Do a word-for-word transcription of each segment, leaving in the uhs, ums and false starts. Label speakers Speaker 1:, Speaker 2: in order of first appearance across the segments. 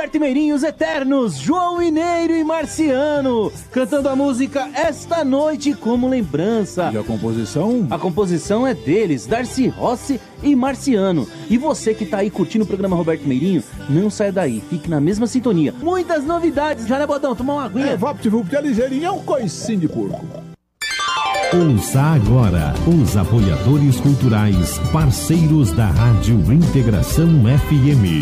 Speaker 1: Roberto Meirinho, os Eternos, João Mineiro e Marciano, cantando a música Esta Noite como Lembrança.
Speaker 2: E a composição?
Speaker 1: A composição é deles, Darcy Rossi e Marciano. E você que tá aí curtindo o programa Roberto Meirinho, não saia daí, fique na mesma sintonia. Muitas novidades, já né, Bodão? Toma uma aguinha.
Speaker 2: É, VaptVupt é ligeirinho, é um coicinho de porco.
Speaker 3: Ouça agora os apoiadores culturais, parceiros da Rádio Integração F M.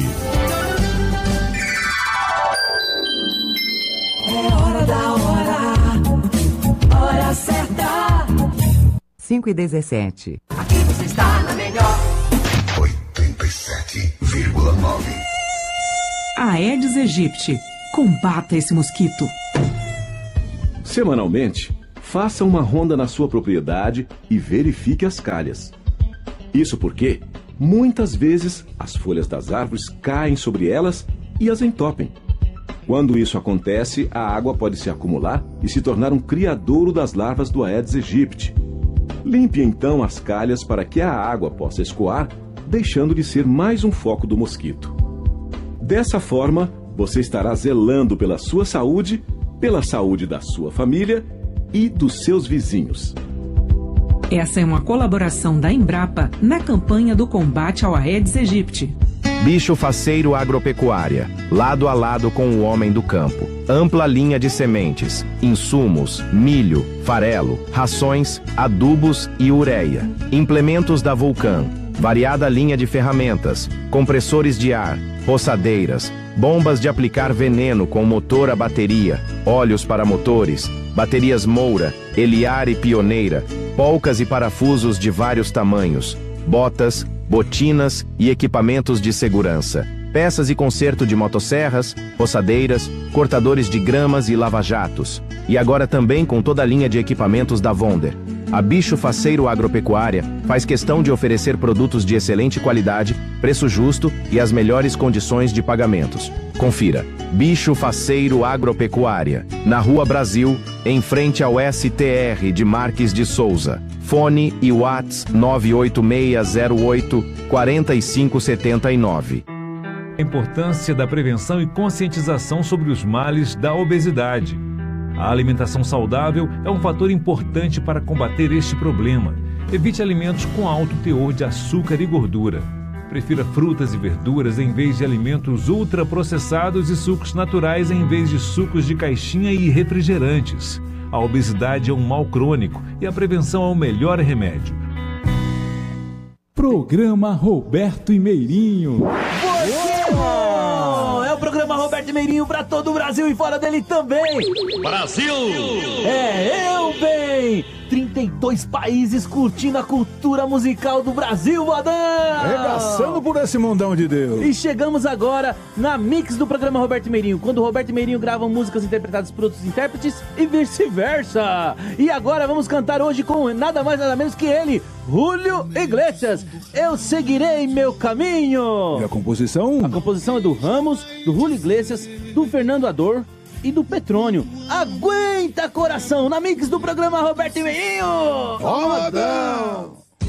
Speaker 4: É hora da hora, hora certa.
Speaker 5: cinco e dezessete.
Speaker 4: Aqui você está na melhor.
Speaker 6: oitenta e sete vírgula nove.
Speaker 7: Aedes aegypti. Combata esse mosquito.
Speaker 8: Semanalmente, faça uma ronda na sua propriedade e verifique as calhas. Isso porque, muitas vezes, as folhas das árvores caem sobre elas e as entopem. Quando isso acontece, a água pode se acumular e se tornar um criadouro das larvas do Aedes aegypti. Limpe então as calhas para que a água possa escoar, deixando de ser mais um foco do mosquito. Dessa forma, você estará zelando pela sua saúde, pela saúde da sua família e dos seus vizinhos.
Speaker 7: Essa é uma colaboração da Embrapa na campanha do combate ao Aedes aegypti.
Speaker 9: Bicho Faceiro Agropecuária, lado a lado com o homem do campo. Ampla linha de sementes, insumos, milho, farelo, rações, adubos e ureia. Implementos da Vulcan, variada linha de ferramentas, compressores de ar, roçadeiras, bombas de aplicar veneno com motor a bateria, óleos para motores, baterias Moura, Eliar e Pioneira, polcas e parafusos de vários tamanhos, botas, botinas e equipamentos de segurança, peças e conserto de motosserras, roçadeiras, cortadores de gramas e lava-jatos. E agora também com toda a linha de equipamentos da Vonder. A Bicho Faceiro Agropecuária faz questão de oferecer produtos de excelente qualidade, preço justo e as melhores condições de pagamentos. Confira. Bicho Faceiro Agropecuária, na Rua Brasil, em frente ao S T R de Marques de Souza. Fone e Whats nove oito seis zero oito quatro cinco sete nove.
Speaker 10: A importância da prevenção e conscientização sobre os males da obesidade. A alimentação saudável é um fator importante para combater este problema. Evite alimentos com alto teor de açúcar e gordura. Prefira frutas e verduras em vez de alimentos ultraprocessados e sucos naturais em vez de sucos de caixinha e refrigerantes. A obesidade é um mal crônico e a prevenção é o melhor remédio.
Speaker 2: Programa Roberto e Meirinho.
Speaker 1: É o programa Roberto Meirinho pra todo o Brasil e fora dele também.
Speaker 11: Brasil!
Speaker 1: É, eu bem! trinta e dois países curtindo a cultura musical do Brasil, Bodão!
Speaker 2: Arregaçando por esse mundão de Deus.
Speaker 1: E chegamos agora na mix do programa Roberto Meirinho, quando o Roberto Meirinho grava músicas interpretadas por outros intérpretes e vice-versa. E agora vamos cantar hoje com nada mais nada menos que ele, Julio Iglesias. Eu seguirei meu caminho.
Speaker 2: E a composição?
Speaker 1: A composição é do Ramos, do Julio Iglesias, do Fernando Ador e do Petrônio. Aguenta, coração, na mix do programa Roberto Meirinho.
Speaker 2: Rodão!